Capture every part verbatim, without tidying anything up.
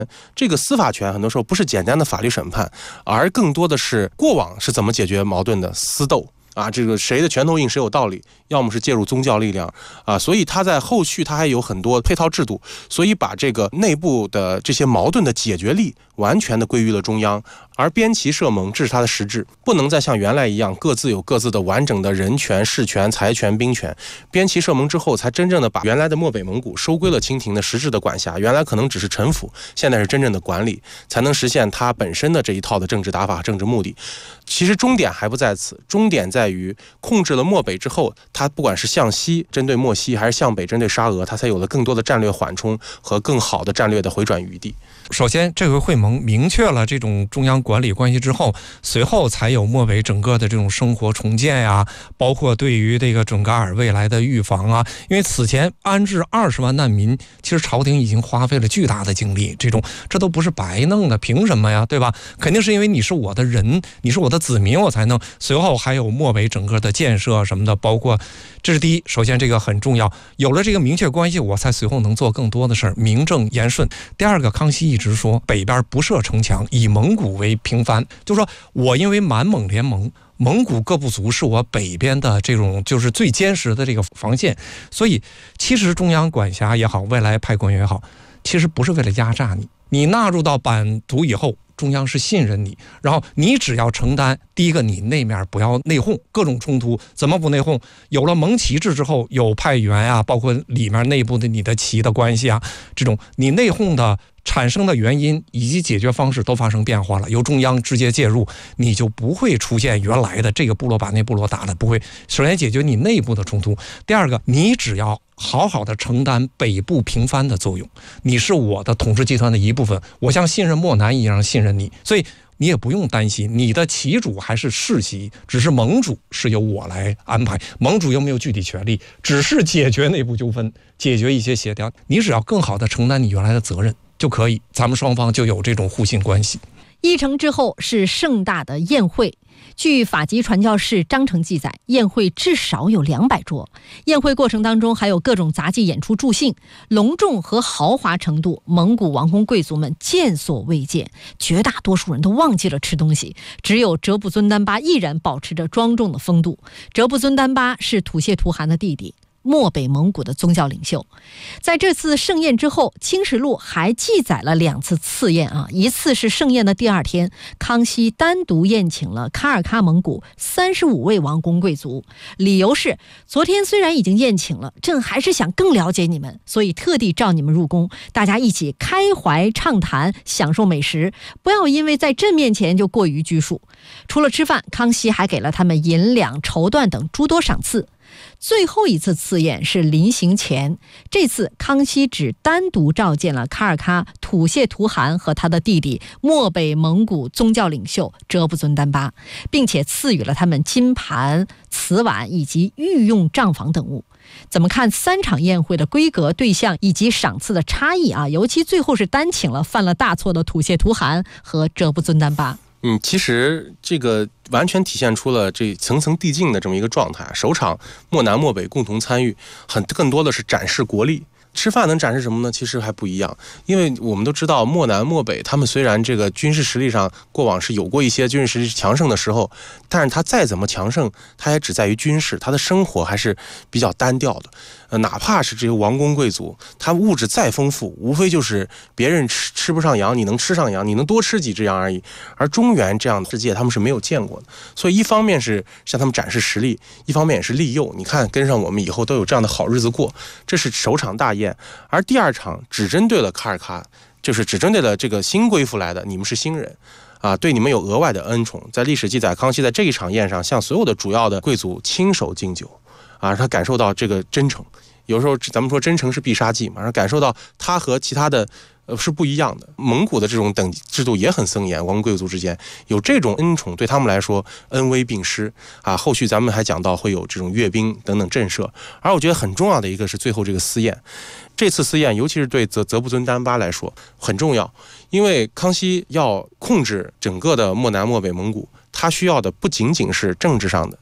这个司法权很多时候不是简单的法律审判，而更多的是过往是怎么解决矛盾的私斗啊，这个谁的拳头硬谁有道理，要么是介入宗教力量啊，所以他在后续他还有很多配套制度，所以把这个内部的这些矛盾的解决力完全的归于了中央，而边旗设盟这是它的实质，不能再像原来一样各自有各自的完整的人权、事权、财权、兵权。边旗设盟之后，才真正的把原来的漠北蒙古收归了清廷的实质的管辖，原来可能只是臣服，现在是真正的管理，才能实现它本身的这一套的政治打法、政治目的。其实终点还不在此，终点在于控制了漠北之后，它不管是向西针对漠西，还是向北针对沙俄，它才有了更多的战略缓冲和更好的战略的回转余地。 首先，这回会盟明确了这种中央管理关系之后，随后才有漠北整个的这种生活重建呀，包括对于这个准噶尔未来的预防啊。因为此前安置二十万难民，其实朝廷已经花费了巨大的精力，这种这都不是白弄的，凭什么呀，对吧？肯定是因为你是我的人，你是我的子民，我才能。随后还有漠北整个的建设什么的，包括这是第一，首先这个很重要，有了这个明确关系，我才随后能做更多的事儿，名正言顺。第二个，康熙一直说北边不设城墙，以蒙古为平藩，就说我因为满蒙联盟，蒙古各部族是我北边的这种就是最坚实的这个防线，所以其实中央管辖也好，未来派官员也好，其实不是为了压榨你，你纳入到版图以后，中央是信任你，然后你只要承担，第一个你那面不要内讧，各种冲突怎么不内讧？有了蒙旗制之后，有派员啊，包括里面内部的你的旗的关系啊，这种你内讧的产生的原因以及解决方式都发生变化了，由中央直接介入，你就不会出现原来的这个部落把那部落打了，不会。首先解决你内部的冲突，第二个，你只要好好的承担北部平藩的作用，你是我的统治集团的一部分，我像信任漠南一样信任你，所以你也不用担心你的旗主还是世袭，只是盟主是由我来安排，盟主又没有具体权利，只是解决内部纠纷，解决一些协调，你只要更好的承担你原来的责任就可以，咱们双方就有这种互信关系。 议程之后是盛大的宴会。据法籍传教士章程记载，宴会至少有两百桌。宴会过程当中还有各种杂技演出助兴，隆重和豪华程度，蒙古王公贵族们见所未见，绝大多数人都忘记了吃东西，只有哲布尊丹巴依然保持着庄重的风度。哲布尊丹巴是土谢图汗的弟弟，漠北蒙古的宗教领袖。在这次盛宴之后，清史录还记载了两次赐宴啊，一次是盛宴的第二天，康熙单独宴请了喀尔喀蒙古三十五位王公贵族，理由是昨天虽然已经宴请了，朕还是想更了解你们，所以特地召你们入宫，大家一起开怀畅谈，享受美食，不要因为在朕面前就过于拘束。除了吃饭，康熙还给了他们银两、绸缎等诸多赏赐。最后一次赐宴是临行前，这次康熙只单独召见了喀尔喀土谢图汗和他的弟弟漠北蒙古宗教领袖哲布尊丹巴，并且赐予了他们金盘、瓷碗以及御用帐房等物。怎么看三场宴会的规格、对象以及赏赐的差异啊？尤其最后是单请了犯了大错的土谢图汗和哲布尊丹巴。 嗯，其实这个完全体现出了这层层递进的这么一个状态。首场漠南漠北共同参与，很更多的是展示国力。吃饭能展示什么呢？其实还不一样，因为我们都知道漠南漠北他们虽然这个军事实力上过往是有过一些军事实力强盛的时候，但是他再怎么强盛，他也只在于军事，他的生活还是比较单调的。呃，哪怕是这些王公贵族，他物质再丰富，无非就是别人吃吃不上羊，你能吃上羊，你能多吃几只羊而已。而中原这样的世界，他们是没有见过的。所以一方面是向他们展示实力，一方面也是利诱。你看，跟上我们以后都有这样的好日子过。这是首场大宴，而第二场只针对了喀尔喀，就是只针对了这个新归附来的，你们是新人。啊，对你们有额外的恩宠。在历史记载，康熙在这一场宴上向所有的主要的贵族亲手敬酒，啊，他感受到这个真诚。有时候咱们说真诚是必杀技嘛，感受到他和其他的呃是不一样的。蒙古的这种等级制度也很森严，王公贵族之间有这种恩宠，对他们来说恩威并施啊。后续咱们还讲到会有这种阅兵等等震慑。而我觉得很重要的一个是最后这个私宴。这次私宴，尤其是对泽泽布尊丹巴来说很重要，因为康熙要控制整个的漠南漠北蒙古，他需要的不仅仅是政治上的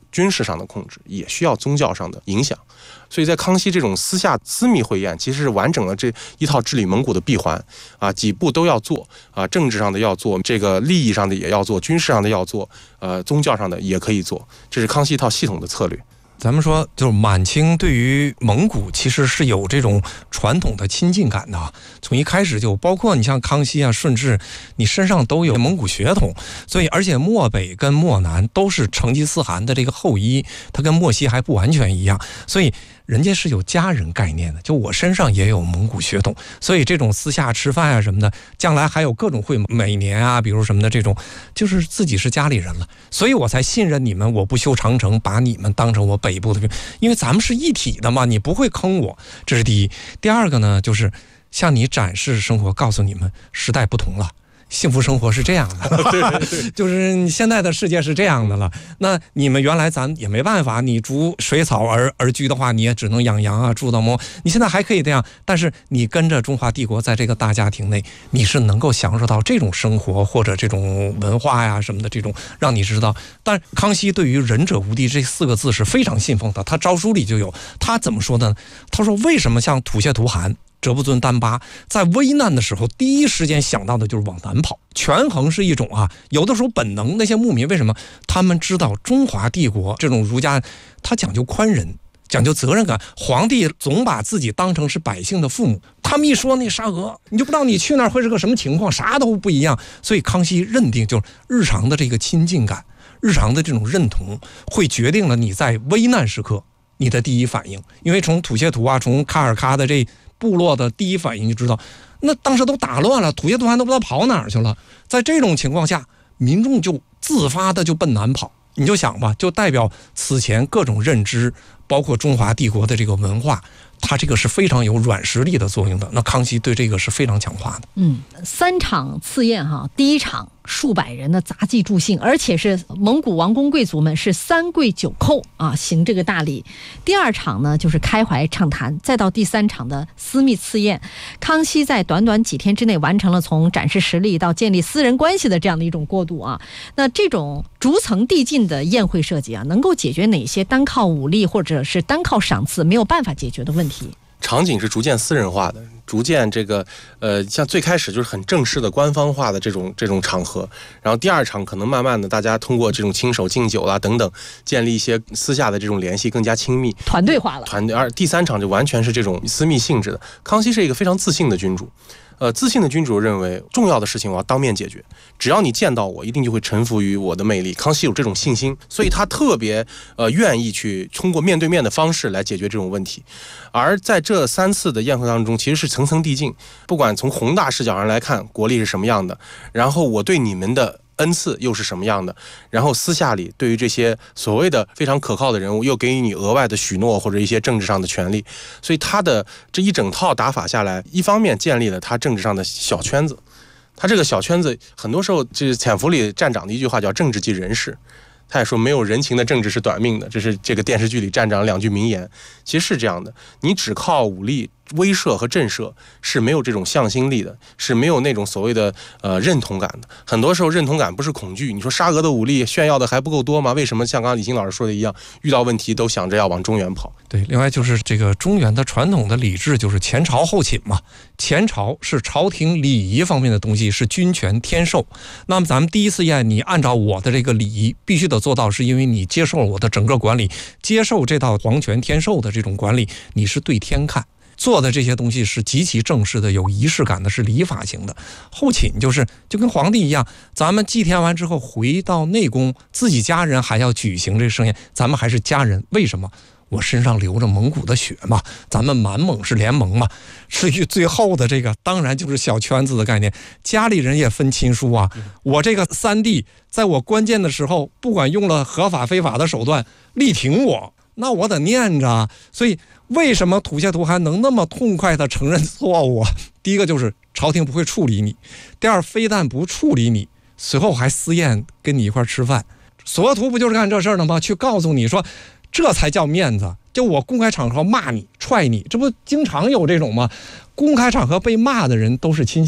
军事上的控制，也需要宗教上的影响。所以在康熙这种私下私密会宴，其实是完整了这一套治理蒙古的闭环啊，几步都要做啊，政治上的要做，这个利益上的也要做，军事上的要做，呃，宗教上的也可以做，这是康熙一套系统的策略。 咱们说，就是满清对于蒙古其实是有这种传统的亲近感的，从一开始就包括你像康熙啊、顺治，你身上都有蒙古血统，所以而且漠北跟漠南都是成吉思汗的这个后裔，它跟漠西还不完全一样，所以人家是有家人概念的，就我身上也有蒙古血统，所以这种私下吃饭啊什么的，将来还有各种会，每年啊，比如什么的这种，就是自己是家里人了，所以我才信任你们，我不修长城，把你们当成我北部的，因为咱们是一体的嘛，你不会坑我，这是第一。第二个呢，就是向你展示生活，告诉你们时代不同了。幸福生活是这样的，对对对，就是你现在的世界是这样的了。那你们原来咱也没办法，你逐水草而而居的话，你也只能养羊啊，住到蒙。你现在还可以这样，但是你跟着中华帝国在这个大家庭内，你是能够享受到这种生活或者这种文化呀什么的，这种让你知道。但康熙对于仁者无敌这四个字是非常信奉的，他诏书里就有。他怎么说呢？他说为什么像吐谢图汗、哲布尊丹巴在危难的时候第一时间想到的就是往南跑？权衡是一种啊，有的时候本能。那些牧民为什么他们知道中华帝国这种儒家，他讲究宽仁，讲究责任感，皇帝总把自己当成是百姓的父母，他们一说那沙俄，你就不知道你去那儿会是个什么情况，啥都不一样。所以康熙认定就是日常的这个亲近感，日常的这种认同，会决定了你在危难时刻你的第一反应。因为从吐谢图啊，从卡尔喀的这部落的第一反应就知道，那当时都打乱了，吐谢图汗都不知道跑哪儿去了。在这种情况下，民众就自发的就奔南跑。你就想吧，就代表此前各种认知，包括中华帝国的这个文化，它这个是非常有软实力的作用的。那康熙对这个是非常强化的。 嗯，三场赐宴哈，第一场数百人的杂技助兴，而且是蒙古王公贵族们是三跪九叩啊，行这个大礼。第二场呢就是开怀畅谈，再到第三场的私密赐宴。康熙在短短几天之内完成了从展示实力到建立私人关系的这样的一种过渡啊。那这种逐层递进的宴会设计啊，能够解决哪些单靠武力或者是单靠赏赐没有办法解决的问题？ 场景是逐渐私人化的，逐渐这个呃，像最开始就是很正式的官方化的这种这种场合，然后第二场可能慢慢的大家通过这种亲手敬酒啦等等，建立一些私下的这种联系，更加亲密， 团队化了。 团队，而第三场就完全是这种私密性质的。康熙是一个非常自信的君主。呃，自信的君主认为重要的事情我要当面解决，只要你见到我，一定就会臣服于我的魅力。康熙有这种信心，所以他特别呃愿意去通过面对面的方式来解决这种问题。而在这三次的宴会当中，其实是层层递进，不管从宏大视角上来看，国力是什么样的，然后我对你们的恩赐又是什么样的，然后私下里对于这些所谓的非常可靠的人物又给予你额外的许诺或者一些政治上的权利。所以他的这一整套打法下来，一方面建立了他政治上的小圈子，他这个小圈子很多时候就是潜伏里站长的一句话叫政治即人事，他也说没有人情的政治是短命的，这是这个电视剧里站长两句名言。其实是这样的，你只靠武力威慑和震慑是没有这种向心力的，是没有那种所谓的呃认同感的。很多时候认同感不是恐惧，你说沙俄的武力炫耀的还不够多吗？为什么像刚刚李欣老师说的一样，遇到问题都想着要往中原跑？ 对，另外就是这个中原的传统的礼制就是前朝后寝嘛，前朝是朝廷礼仪方面的东西，是君权天授。那么咱们第一次宴，你按照我的这个礼仪必须得做到，是因为你接受了我的整个管理，接受这套皇权天授的这种管理，你是对天看。做的这些东西是极其正式的，有仪式感的，是礼法型的。后寝就是就跟皇帝一样，咱们祭天完之后回到内宫，自己家人还要举行这盛宴，咱们还是家人。为什么？我身上流着蒙古的血嘛，咱们满蒙是联盟嘛。至于最后的这个，当然就是小圈子的概念，家里人也分亲疏啊。我这个三弟在我关键的时候，不管用了合法非法的手段力挺我，那我得念着。所以为什么吐谢图汗能那么痛快地承认错误？第一个就是朝廷不会处理你，第二非但不处理你，随后还私宴跟你一块吃饭。索图不就是干这事儿的吗？去告诉你说这才叫面子，就我公开场合骂你踹你，这不经常有这种吗？公开场合被骂的人都是亲信，因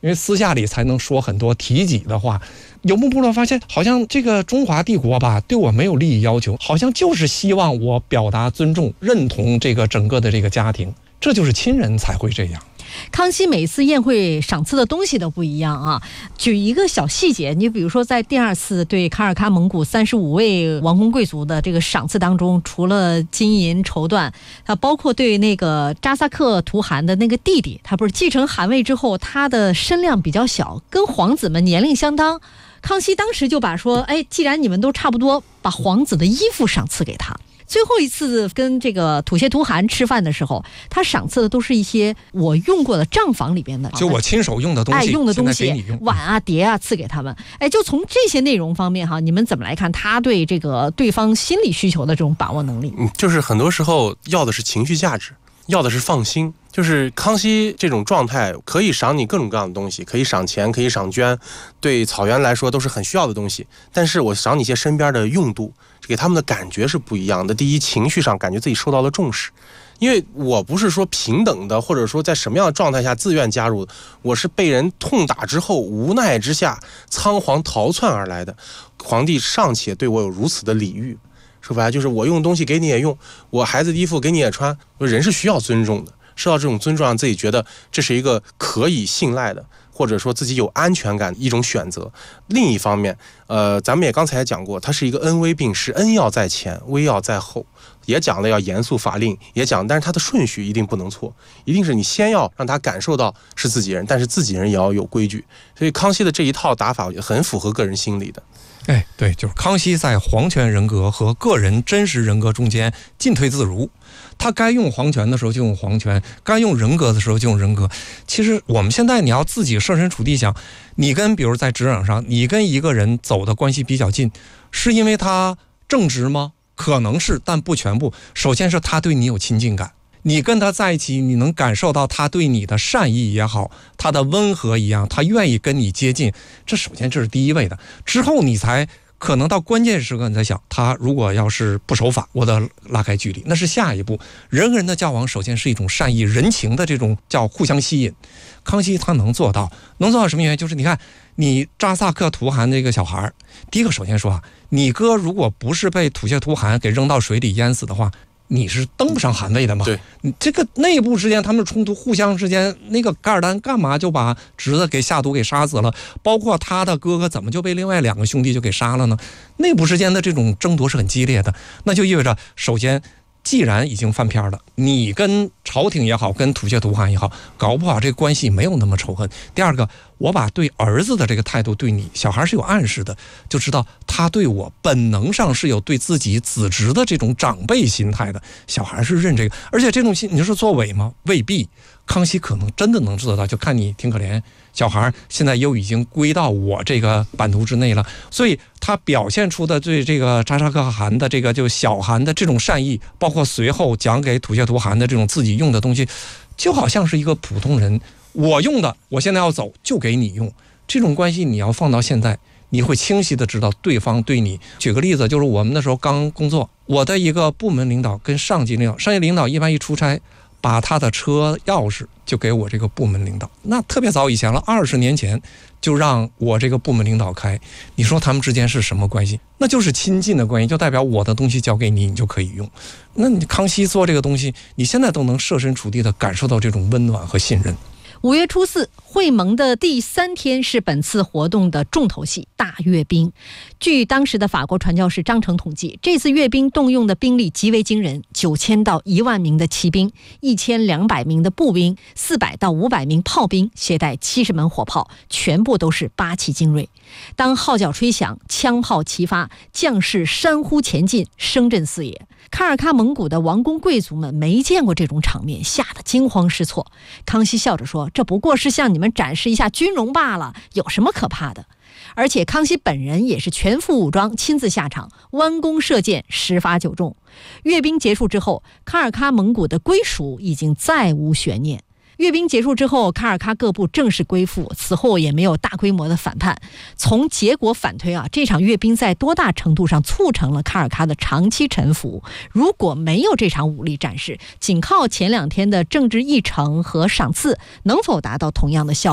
因为私下里才能说很多提己的话。游牧部落发现，好像这个中华帝国吧，对我没有利益要求，好像就是希望我表达尊重、认同这个整个的这个家庭，这就是亲人才会这样。 康熙每次宴会赏赐的东西都不一样啊。举一个小细节，你比如说在第二次对卡尔喀蒙古三十五位王公贵族的这个赏赐当中，除了金银绸缎，它包括对那个扎萨克图汗的那个弟弟，他不是继承汗位之后，他的身量比较小，跟皇子们年龄相当。康熙当时就把说，哎，既然你们都差不多，把皇子的衣服赏赐给他。最后一次跟这个土谢图汗吃饭的时候，他赏赐的都是一些我用过的账房里边的， 就我亲手用的东西， 哎，用的东西， 用碗啊、碟啊，赐给他们。哎，就从这些内容方面哈，你们怎么来看他对这个对方心理需求的这种把握能力？ 嗯，就是很多时候要的是情绪价值，要的是放心。就是康熙这种状态，可以赏你各种各样的东西，可以赏钱，可以赏绢，对草原来说都是很需要的东西。但是我赏你一些身边的用度，给他们的感觉是不一样的。第一，情绪上感觉自己受到了重视，因为我不是说平等的，或者说在什么样的状态下自愿加入的，我是被人痛打之后无奈之下仓皇逃窜而来的。皇帝尚且对我有如此的礼遇，说白了就是我用东西给你也用，我孩子的衣服给你也穿，人是需要尊重的。受到这种尊重，让自己觉得这是一个可以信赖的，或者说自己有安全感的一种选择。另一方面，呃，咱们也刚才讲过，它是一个恩威并施，恩要在前，威要在后，也讲了要严肃法令，也讲，但是它的顺序一定不能错，一定是你先要让他感受到是自己人，但是自己人也要有规矩。所以康熙的这一套打法很符合个人心理的。 哎，对，就是康熙在皇权人格和个人真实人格中间进退自如，他该用皇权的时候就用皇权，该用人格的时候就用人格。其实我们现在你要自己设身处地想，你跟比如在职场上，你跟一个人走的关系比较近，是因为他正直吗？可能是，但不全部。首先是他对你有亲近感，你跟他在一起，你能感受到他对你的善意也好，他的温和一样，他愿意跟你接近，这首先这是第一位的。之后你才可能到关键时刻你在想，他如果要是不守法，我得拉开距离，那是下一步。人和人的交往首先是一种善意人情的这种叫互相吸引，康熙他能做到，能做到什么原因？就是你看你扎萨克图汗这个小孩，第一个首先说啊，你哥如果不是被土谢图汗给扔到水里淹死的话，你是登不上汗位的嘛？ 对， 你这个内部之间他们冲突，互相之间，那个噶尔丹干嘛就把侄子给下毒给杀死了？包括他的哥哥怎么就被另外两个兄弟就给杀了呢？内部之间的这种争夺是很激烈的，那就意味着，首先，既然已经翻篇了，你跟朝廷也好，跟土谢图汗也好，搞不好这个关系没有那么仇恨。第二个，我把对儿子的这个态度对你小孩是有暗示的，就知道他对我本能上是有对自己子侄的这种长辈心态的，小孩是认这个，而且这种心你说作伪吗？未必。康熙可能真的能做到，就看你挺可怜，小孩现在又已经归到我这个版图之内了，所以他表现出的对这个扎萨克汗的这个就小汗的这种善意，包括随后讲给土谢图汗的这种自己用的东西，就好像是一个普通人，我用的，我现在要走就给你用，这种关系你要放到现在，你会清晰的知道对方对你。举个例子，就是我们那时候刚工作，我的一个部门领导跟上级领导，上级领导一般一出差，把他的车钥匙就给我这个部门领导，那特别早以前了，二十年前就让我这个部门领导开。你说他们之间是什么关系？那就是亲近的关系，就代表我的东西交给你，你就可以用。那你康熙做这个东西，你现在都能设身处地的感受到这种温暖和信任。 五月初四，会盟的第三天是本次活动的重头戏——大阅兵。据当时的法国传教士张成统计，这次阅兵动用的兵力极为惊人，九千到一万名的骑兵，一千两百名的步兵，四百到五百名炮兵，携带七十门火炮，全部都是八旗精锐。当号角吹响，枪炮齐发，将士山呼前进，声震四野。卡尔喀蒙古的王公贵族们没见过这种场面，吓得惊慌失措。康熙笑着说，这不过是向你们展示一下军容罢了，有什么可怕的？而且康熙本人也是全副武装，亲自下场，弯弓射箭，十发九中。阅兵结束之后，卡尔喀蒙古的归属已经再无悬念。阅兵结束之后，卡尔喀各部正式归附，此后也没有大规模的反叛。从结果反推啊，这场阅兵在多大程度上促成了卡尔喀的长期臣服？如果没有这场武力展示，仅靠前两天的政治议程和赏赐，能否达到同样的效果？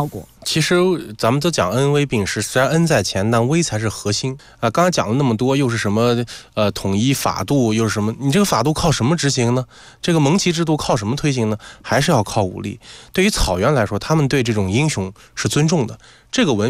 其实咱们都讲恩威并施，虽然恩在前，但威才是核心啊。刚才讲了那么多，又是什么呃统一法度，又是什么？你这个法度靠什么执行呢？这个蒙旗制度靠什么推行呢？还是要靠武力。对于草原来说，他们对这种英雄是尊重的。这个文